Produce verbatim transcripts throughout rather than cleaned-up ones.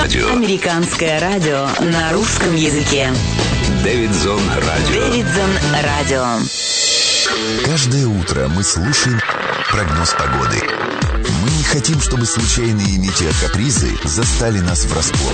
Американское радио на русском языке. Дэвидсон Радио. Дэвидсон Радио. Каждое утро мы слушаем прогноз погоды. Мы не хотим, чтобы случайные метеокапризы застали нас врасплох.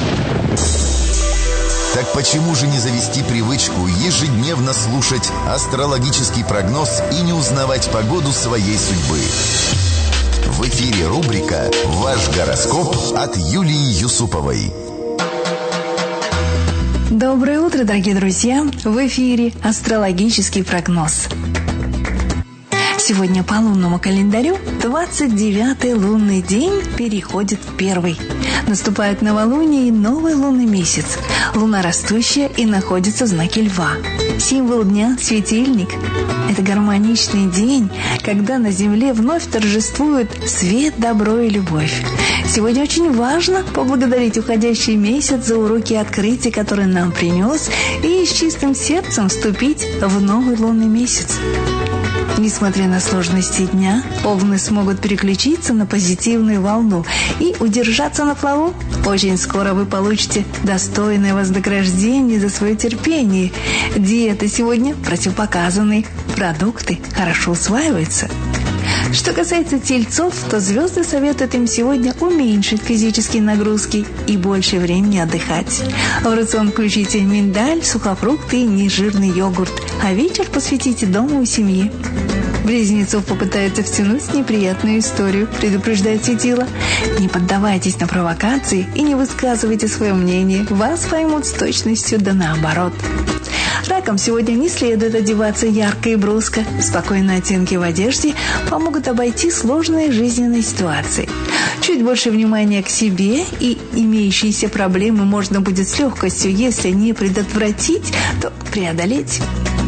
Так почему же не завести привычку ежедневно слушать астрологический прогноз и не узнавать погоду своей судьбы? В эфире рубрика «Ваш гороскоп» от Юлии Юсуповой. Доброе утро, дорогие друзья! В эфире астрологический прогноз. Сегодня по лунному календарю двадцать девятый лунный день переходит в первый. Наступает новолуние и новый лунный месяц. Луна растущая и находится в знаке Льва. Символ дня – светильник. Это гармоничный день, когда на земле вновь торжествуют свет, добро и любовь. Сегодня очень важно поблагодарить уходящий месяц за уроки и открытия, которые нам принес, и с чистым сердцем вступить в новый лунный месяц. Несмотря на сложности дня, овны смогут переключиться на позитивную волну и удержаться на плаву. Очень скоро вы получите достойное вознаграждение за свое терпение. Диета сегодня противопоказаны, продукты хорошо усваиваются. Что касается тельцов, то звезды советуют им сегодня уменьшить физические нагрузки и больше времени отдыхать. В рацион включите миндаль, сухофрукты и нежирный йогурт, а вечер посвятите дому и семье. Близнецов попытаются втянуть неприятную историю, предупреждает светило. Не поддавайтесь на провокации и не высказывайте свое мнение. Вас поймут с точностью да наоборот. Ракам сегодня не следует одеваться ярко и бруско. Спокойные оттенки в одежде помогут обойти сложные жизненные ситуации. Чуть больше внимания к себе, и имеющиеся проблемы можно будет с легкостью, если не предотвратить, то преодолеть.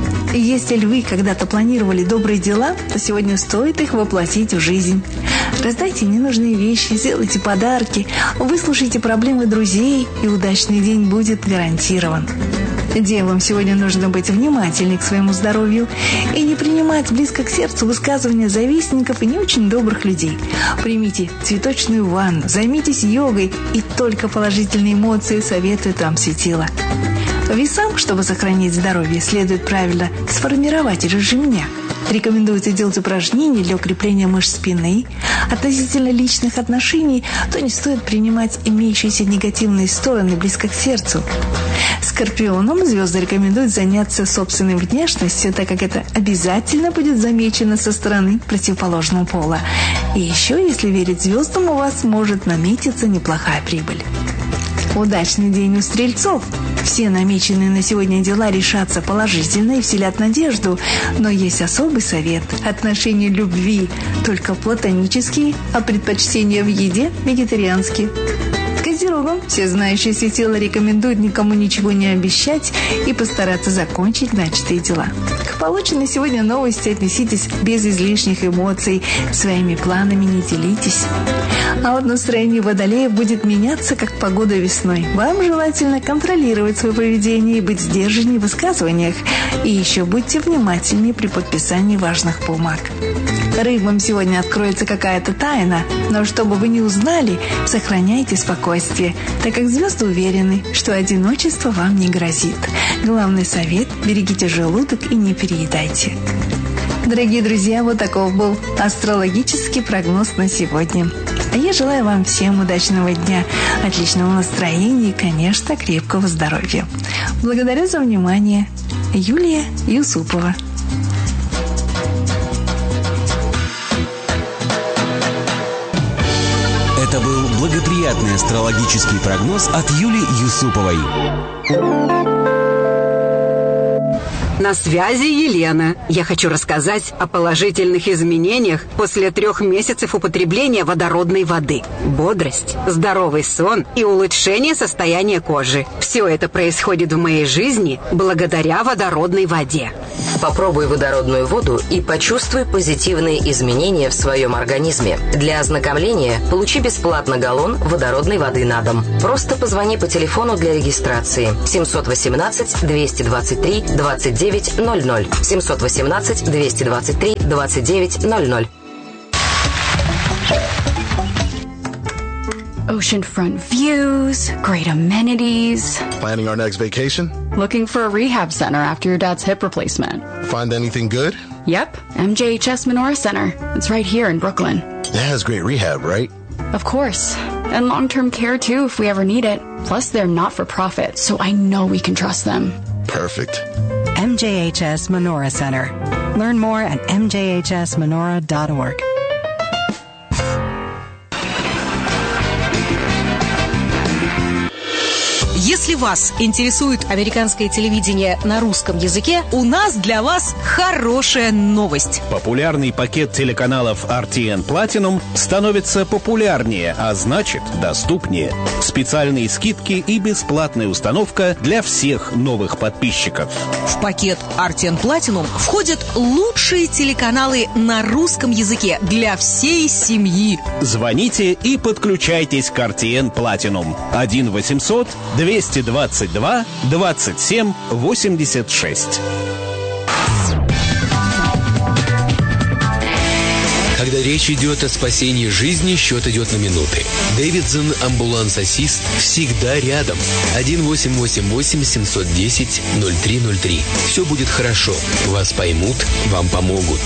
Если львы когда-то планировали добрые дела, то сегодня стоит их воплотить в жизнь. Раздайте ненужные вещи, сделайте подарки, выслушайте проблемы друзей, и удачный день будет гарантирован. Девам сегодня нужно быть внимательнее к своему здоровью и не принимать близко к сердцу высказывания завистников и не очень добрых людей. Примите цветочную ванну, займитесь йогой, и только положительные эмоции советует вам светило. Весам, чтобы сохранить здоровье, следует правильно сформировать режим дня. Рекомендуется делать упражнения для укрепления мышц спины. Относительно личных отношений, то не стоит принимать имеющиеся негативные стороны близко к сердцу. Скорпионам звезды рекомендуют заняться собственной внешностью, так как это обязательно будет замечено со стороны противоположного пола. И еще, если верить звездам, у вас может наметиться неплохая прибыль. Удачный день у стрельцов. Все намеченные на сегодня дела решатся положительно и вселят надежду. Но есть особый совет. Отношения любви только платонические, а предпочтения в еде вегетарианские. Козерогам все знающие светила рекомендуют никому ничего не обещать и постараться закончить начатые дела. К полученной сегодня новости отнеситесь без излишних эмоций, своими планами не делитесь. А вот настроение водолея будет меняться, как погода весной. Вам желательно контролировать свое поведение и быть сдержаннее в высказываниях. И еще будьте внимательнее при подписании важных бумаг. Рыбам сегодня откроется какая-то тайна, но чтобы вы не узнали, сохраняйте спокойствие, так как звезды уверены, что одиночество вам не грозит. Главный совет – берегите желудок и не переедайте. Дорогие друзья, вот таков был астрологический прогноз на сегодня. А я желаю вам всем удачного дня, отличного настроения и, конечно, крепкого здоровья. Благодарю за внимание. Юлия Юсупова. Это был благоприятный астрологический прогноз от Юлии Юсуповой. На связи Елена. Я хочу рассказать о положительных изменениях после трех месяцев употребления водородной воды. Бодрость, здоровый сон и улучшение состояния кожи. Все это происходит в моей жизни благодаря водородной воде. Попробуй водородную воду и почувствуй позитивные изменения в своем организме. Для ознакомления получи бесплатно галлон водородной воды на дом. Просто позвони по телефону для регистрации семь один восемь двести двадцать три двадцать девять ноль ноль семь один восемь двести двадцать три двадцать девять ноль ноль. Oceanfront views, great amenities. Planning our next vacation? Looking for a rehab center after your dad's hip replacement. Find anything good? Yep, M J H S Menorah Center. It's right here in Brooklyn. That has great rehab, right? Of course. And long-term care too if we ever need it. Plus they're not-for-profit, so I know we can trust them. Perfect. M J H S Menorah Center. Learn more at m j h s menorah dot org. Если вас интересует американское телевидение на русском языке, у нас для вас хорошая новость. Популярный пакет телеканалов ар ти эн Platinum становится популярнее, а значит доступнее. Специальные скидки и бесплатная установка для всех новых подписчиков. В пакет ар ти эн Platinum входят лучшие телеканалы на русском языке для всей семьи. Звоните и подключайтесь к ар ти эн Platinum. один восемьсот двести двадцать два двадцать семь восемьдесят шесть. Когда речь идет о спасении жизни, счет идет на минуты. Дэвидсон Амбуланс-Ассист всегда рядом. один восемь восемь восемь семь один ноль ноль три ноль три. Все будет хорошо. Вас поймут, вам помогут.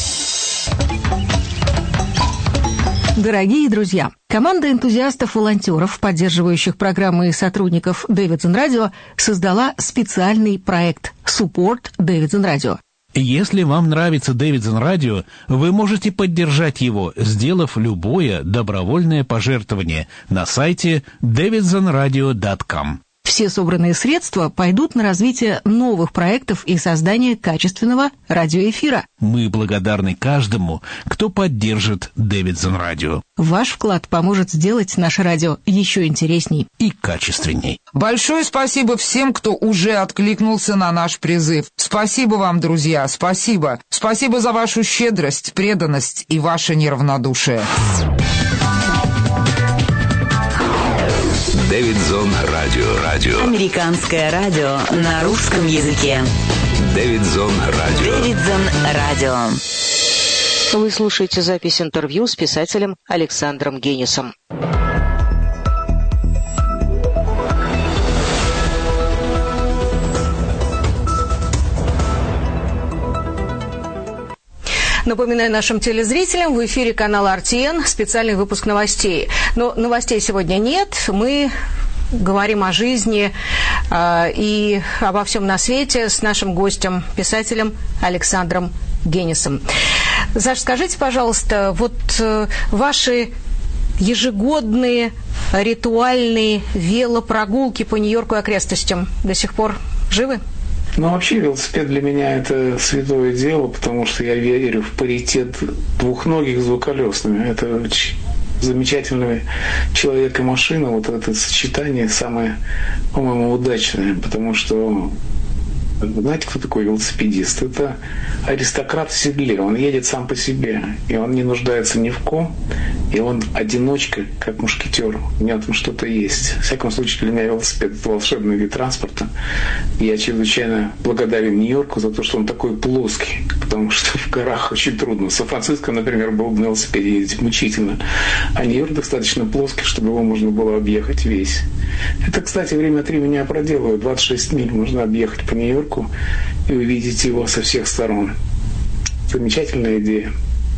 Дорогие друзья, команда энтузиастов-волонтеров, поддерживающих программы и сотрудников Дэвидсон Радио, создала специальный проект «Support Дэвидсон Радио». Если вам нравится Дэвидсон Радио, вы можете поддержать его, сделав любое добровольное пожертвование на сайте дэвидсон радио точка ком. Все собранные средства пойдут на развитие новых проектов и создание качественного радиоэфира. Мы благодарны каждому, кто поддержит Дэвидсон Радио. Ваш вклад поможет сделать наше радио еще интересней и качественней. Большое спасибо всем, кто уже откликнулся на наш призыв. Спасибо вам, друзья, спасибо. Спасибо за вашу щедрость, преданность и ваше неравнодушие. Дэвидсон Радио. Радио. Американское радио на русском языке. Дэвидсон Радио. Дэвидсон Радио. Вы слушаете запись интервью с писателем Александром Генисом. Напоминаю нашим телезрителям, в эфире канала ар ти эн специальный выпуск новостей. Но новостей сегодня нет. Мы говорим о жизни э, и обо всем на свете с нашим гостем, писателем Александром Генисом. Саша, скажите, пожалуйста, вот э, ваши ежегодные ритуальные велопрогулки по Нью-Йорку и окрестностям до сих пор живы? Ну, вообще, велосипед для меня это святое дело, потому что я верю в паритет двухногих с двухколесными. Это замечательный человек и машина. Вот это сочетание самое, по-моему, удачное, потому что знаете, кто такой велосипедист? Это аристократ в седле. Он едет сам по себе, и он не нуждается ни в ком, и он одиночка, как мушкетер. В нем там что-то есть. В всяком случае, для меня велосипед – это волшебный вид транспорта. И я чрезвычайно благодарен Нью-Йорку за то, что он такой плоский, потому что в горах очень трудно. В Сан-Франциско, например, было бы на велосипеде ездить мучительно, а Нью-Йорк достаточно плоский, чтобы его можно было объехать весь. Это, кстати, время от времени я проделываю. двадцать шесть миль можно объехать по Нью-Йорку и увидеть его со всех сторон. Замечательная идея.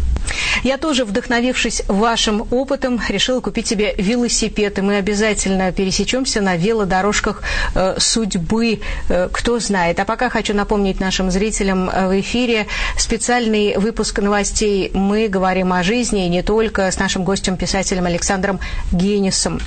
Я тоже, вдохновившись вашим опытом, решила купить себе велосипед, и мы обязательно пересечемся на велодорожках э, судьбы, э, кто знает. А пока хочу напомнить нашим зрителям э, в эфире специальный выпуск новостей. Мы говорим о жизни, и не только, с нашим гостем, писателем Александром Генисом.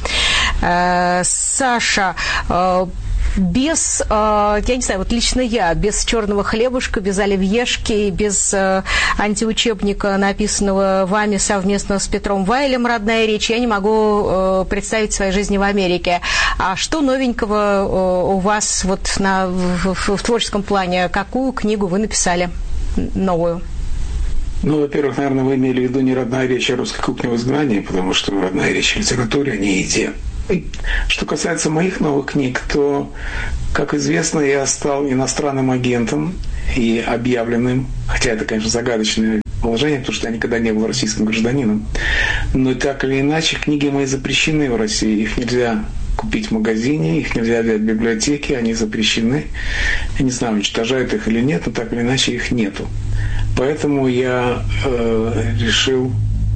Э, Саша, э, без, я не знаю, вот лично я, без черного хлебушка, без оливьешки, без антиучебника, написанного вами совместно с Петром Вайлем «Родная речь», я не могу представить своей жизни в Америке. А что новенького у вас вот на, в, в, в творческом плане? Какую книгу вы написали новую? Ну, во-первых, наверное, вы имели в виду не «Родная речь», а «Русская кухня в изгнании», потому что «Родная речь» в литературе, а не еде. Что касается моих новых книг, то, как известно, я стал иностранным агентом и объявленным, хотя это, конечно, загадочное положения, потому что я никогда не был российским гражданином. Но так или иначе, книги мои запрещены в России. Их нельзя купить в магазине, их нельзя взять в библиотеке, они запрещены. Я не знаю, уничтожают их или нет, но так или иначе их нету. Поэтому я э, решил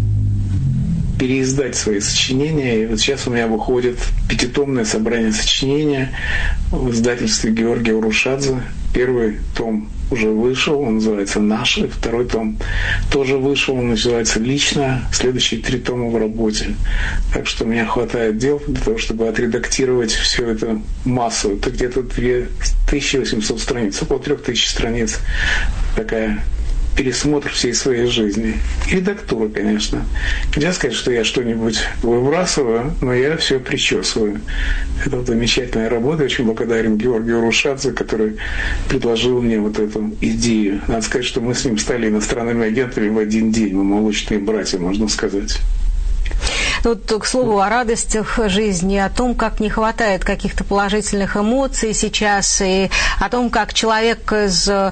переиздать свои сочинения. И вот сейчас у меня выходит пятитомное собрание сочинения в издательстве Георгия Урушадзе. Первый том уже вышел, он называется «Наши». Второй том тоже вышел, он называется «Лично». Следующие три тома в работе. Так что у меня хватает дел для того, чтобы отредактировать всю эту массу. Это где-то две тысячи восемьсот страниц, около трех тысяч страниц. Такая пересмотр всей своей жизни. И редактура, конечно. Нельзя сказать, что я что-нибудь выбрасываю, но я все причесываю. Это вот замечательная работа. Я очень благодарен Георгию Урушадзе, который предложил мне вот эту идею. Надо сказать, что мы с ним стали иностранными агентами в один день. Мы молочные братья, можно сказать. Вот, к слову, о радостях жизни, о том, как не хватает каких-то положительных эмоций сейчас, и о том, как человек из э,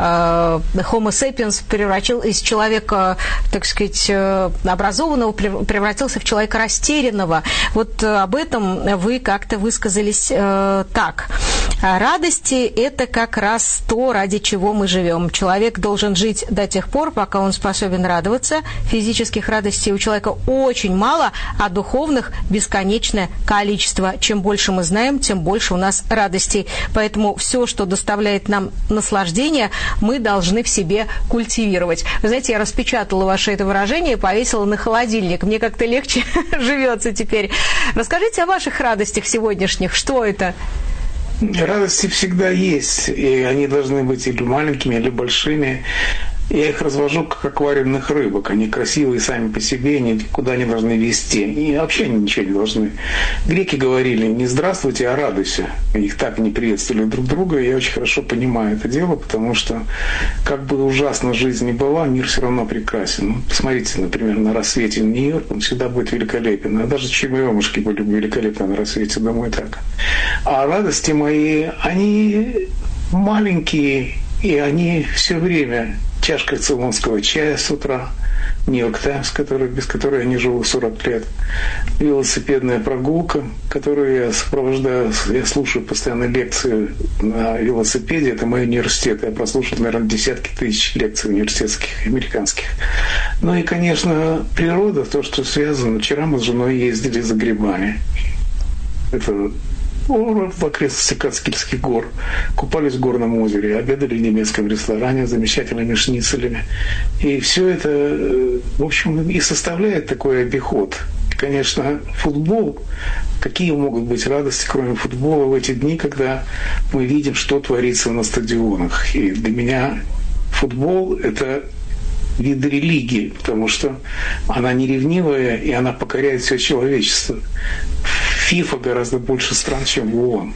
Homo sapiens превратил, из человека, так сказать, образованного превратился в человека растерянного. Вот об этом вы как-то высказались э, так. Радости – это как раз то, ради чего мы живем. Человек должен жить до тех пор, пока он способен радоваться. Физических радостей у человека очень мало, а духовных бесконечное количество. Чем больше мы знаем, тем больше у нас радостей. Поэтому все, что доставляет нам наслаждение, мы должны в себе культивировать. Вы знаете, я распечатала ваше это выражение и повесила на холодильник. Мне как-то легче живется теперь. Расскажите о ваших радостях сегодняшних. Что это? Радости всегда есть, и они должны быть или маленькими, или большими. Я их развожу как аквариумных рыбок. Они красивые сами по себе, они никуда не должны вести. И вообще они ничего не должны. Греки говорили: не здравствуйте, а радуйся. Их так не приветствовали друг друга. Я очень хорошо понимаю это дело, потому что, как бы ужасно жизнь ни была, мир все равно прекрасен. Посмотрите, например, на рассвете Нью-Йорк, он всегда будет великолепен. А даже черемушки были великолепны на рассвете, думаю, так. А радости мои, они маленькие, и они все время... Чашка цейлонского чая с утра, Нью-Йорк Таймс, который, без которой я не живу сорок лет, велосипедная прогулка, которую я сопровождаю, я слушаю постоянно лекции на велосипеде, это мой университет, я прослушал, наверное, десятки тысяч лекций университетских, американских. Ну и, конечно, природа, то, что связано. Вчера мы с женой ездили за грибами. Это в окрестностях Кацкильских гор, купались в горном озере, обедали в немецком ресторане с замечательными шницелями. И все это, в общем, и составляет такой обиход. Конечно, футбол, какие могут быть радости, кроме футбола, в эти дни, когда мы видим, что творится на стадионах. И для меня футбол – это вид религии, потому что она не ревнивая, и она покоряет все человечество. ФИФА гораздо больше стран, чем ООН.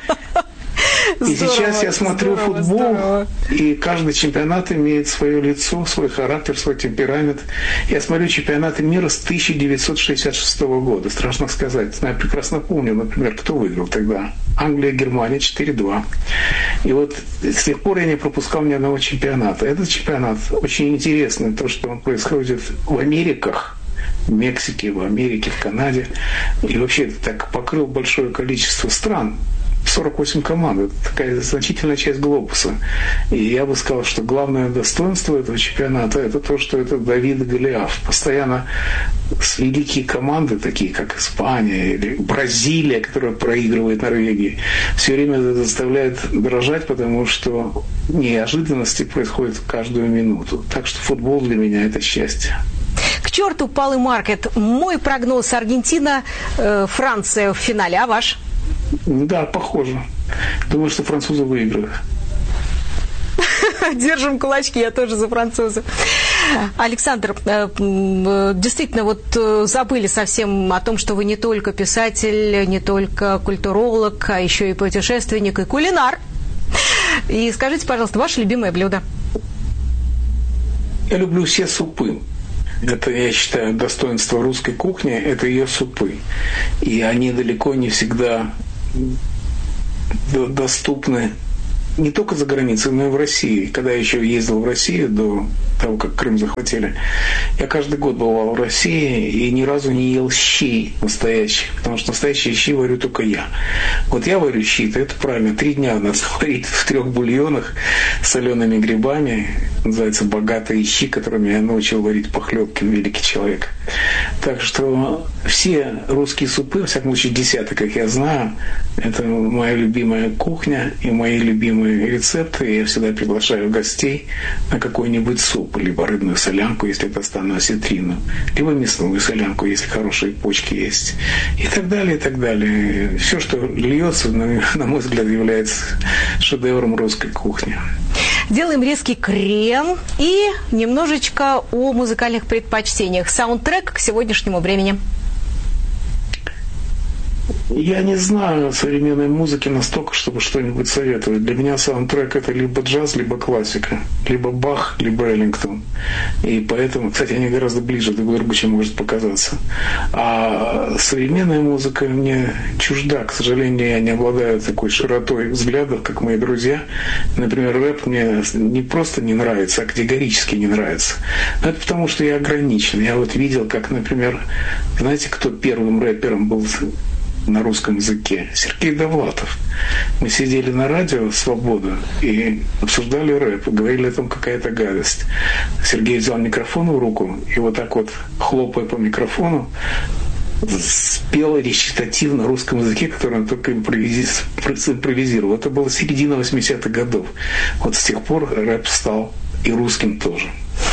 И здорово, сейчас я смотрю здорово, футбол, здорово. И каждый чемпионат имеет свое лицо, свой характер, свой темперамент. Я смотрю чемпионаты мира с тысяча девятьсот шестьдесят шестого года. Страшно сказать. Но я прекрасно помню, например, кто выиграл тогда. Англия, Германия четыре-два. И вот с тех пор я не пропускал ни одного чемпионата. Этот чемпионат очень интересный, то, что он происходит в Америках, в Мексике, в Америке, в Канаде. И вообще так покрыл большое количество стран. сорок восемь команд. Это такая значительная часть глобуса. И я бы сказал, что главное достоинство этого чемпионата – это то, что это Давид и Голиаф. Постоянно великие команды, такие как Испания или Бразилия, которая проигрывает Норвегии, все время это заставляет дрожать, потому что неожиданности происходят каждую минуту. Так что футбол для меня – это счастье. К черту палый маркет. Мой прогноз: Аргентина, э, Франция в финале. А ваш? Да, похоже. Думаю, что французы выиграют. Держим кулачки, я тоже за французов. Александр, действительно, вот забыли совсем о том, что вы не только писатель, не только культуролог, а еще и путешественник, и кулинар. И скажите, пожалуйста, ваше любимое блюдо? Я люблю все супы. Это, я считаю, достоинство русской кухни – это ее супы. И они далеко не всегда доступны не только за границей, но и в России. Когда я еще ездил в Россию до того, как Крым захватили. Я каждый год бывал в России и ни разу не ел щей настоящих, потому что настоящие щи варю только я. Вот я варю щи, то это правильно. Три дня надо варить в трех бульонах с солеными грибами. Называется «Богатые щи», которыми я научил варить Похлебкин, великий человек. Так что все русские супы, во всяком случае десяток, как я знаю, это моя любимая кухня и мои любимые рецепты. Я всегда приглашаю гостей на какой-нибудь суп, либо рыбную солянку, если достану осетрину, либо мясную солянку, если хорошие почки есть, и так далее, и так далее. Все, что льется, на мой взгляд, является шедевром русской кухни. Делаем резкий крем и немножечко о музыкальных предпочтениях. Саундтрек к сегодняшнему времени. Я не знаю современной музыки настолько, чтобы что-нибудь советовать. Для меня саундтрек — это либо джаз, либо классика, либо Бах, либо Эллингтон. И поэтому, кстати, они гораздо ближе друг к другу, чем может показаться. А современная музыка мне чужда. К сожалению, я не обладаю такой широтой взглядов, как мои друзья. Например, рэп мне не просто не нравится, а категорически не нравится. Но это потому, что я ограничен. Я вот видел, как, например, знаете, кто первым рэпером был на русском языке? Сергей Довлатов. Мы сидели на радио «Свобода» и обсуждали рэп, и говорили о том, какая-то гадость. Сергей взял микрофон в руку и вот так вот, хлопая по микрофону, спел речитатив на русском языке, который он только импровизировал. Это было середина восьмидесятых годов. Вот с тех пор рэп стал и русским тоже.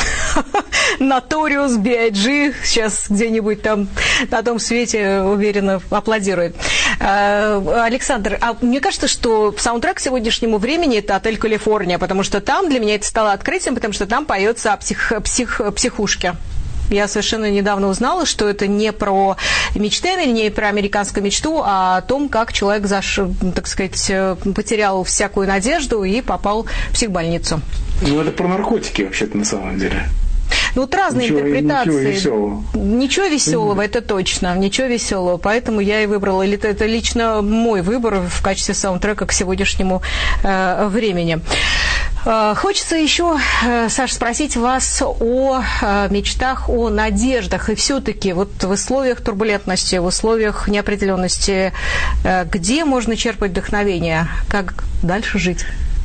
Notorious би ай джи сейчас где-нибудь там на том свете уверенно аплодирует. Александр, а мне кажется, что саундтрек к сегодняшнему времени — это «Отель Калифорния», потому что там для меня это стало открытием, потому что там поется о псих, псих, психушке. Я совершенно недавно узнала, что это не про мечты, не про американскую мечту, а о том, как человек, заш, так сказать, потерял всякую надежду и попал в психбольницу. Ну, это про наркотики, вообще-то, на самом деле. Ну, вот разные ничего, интерпретации. Ничего веселого. Ничего веселого, mm-hmm. это точно. Ничего веселого. Поэтому я и выбрала. Или это лично мой выбор в качестве саундтрека к сегодняшнему э, времени. Э, хочется еще, э, Саш, спросить вас о э, мечтах, о надеждах. И все-таки вот в условиях турбулентности, в условиях неопределенности, э, где можно черпать вдохновение? Как дальше жить?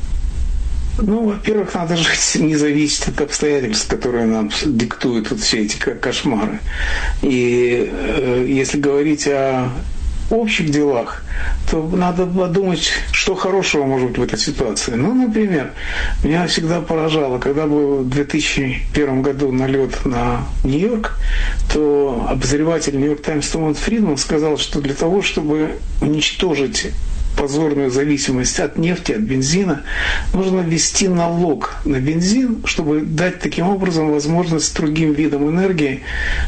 Ну, во-первых, надо жить не зависеть от обстоятельств, которые нам диктуют вот все эти кошмары. И э, если говорить о общих делах, то надо подумать, что хорошего может быть в этой ситуации. Ну, например, меня всегда поражало, когда был в две тысячи первом году налет на Нью-Йорк, то обозреватель Нью-Йорк Таймс Томас Фридман сказал, что для того, чтобы уничтожить позорную зависимость от нефти, от бензина, нужно ввести налог на бензин, чтобы дать таким образом возможность другим видам энергии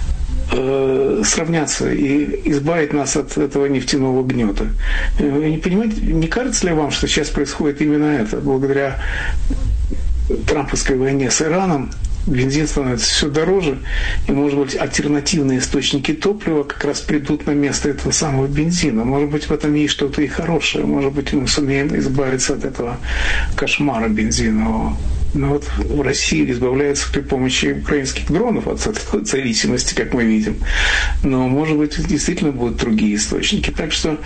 э, сравняться и избавить нас от этого нефтяного гнета. Вы не понимаете, не кажется ли вам, что сейчас происходит именно это? Благодаря трамповской войне с Ираном бензин становится все дороже, и, может быть, альтернативные источники топлива как раз придут на место этого самого бензина. Может быть, в этом есть что-то и хорошее. Может быть, мы сумеем избавиться от этого кошмара бензинового. Но вот в России избавляются при помощи украинских дронов от этой зависимости, как мы видим. Но, может быть, действительно будут другие источники. Так что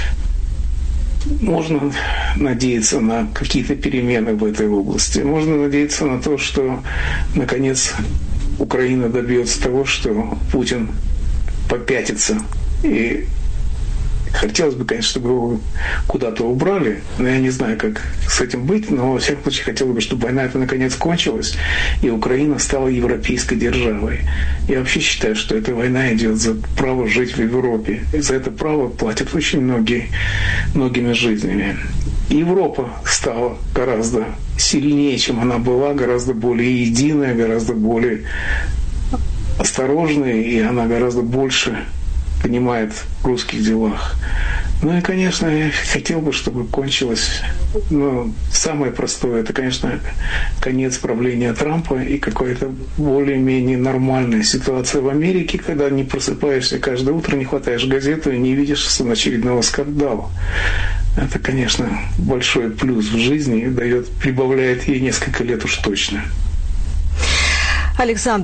можно надеяться на какие-то перемены в этой области. Можно надеяться на то, что, наконец, Украина добьется того, что Путин попятится. И хотелось бы, конечно, чтобы его куда-то убрали, но я не знаю, как с этим быть, но, во всяком случае, хотелось бы, чтобы война эта наконец кончилась, и Украина стала европейской державой. Я вообще считаю, что эта война идет за право жить в Европе, и за это право платят очень многие, многими жизнями. Европа стала гораздо сильнее, чем она была, гораздо более единая, гораздо более осторожная, и она гораздо больше понимает в русских делах. Ну и, конечно, я хотел бы, чтобы кончилось, ну, самое простое, это, конечно, конец правления Трампа и какая-то более-менее нормальная ситуация в Америке, когда не просыпаешься каждое утро, не хватаешь газету и не видишь очередного скандала. Это, конечно, большой плюс в жизни и дает, прибавляет ей несколько лет уж точно. Александр